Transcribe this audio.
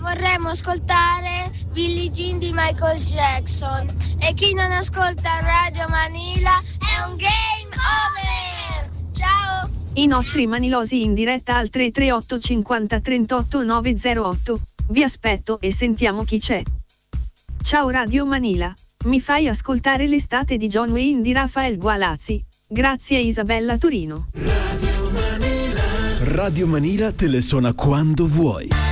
vorremmo ascoltare Billie Jean di Michael Jackson. E chi non ascolta Radio Manila è un game over. Ciao! I nostri manilosi in diretta al 338 50 38 908. Vi aspetto e sentiamo chi c'è. Ciao Radio Manila. Mi fai ascoltare l'estate di John Wayne di Rafael Gualazzi. Grazie Isabella Torino. Radio Manila te le suona quando vuoi.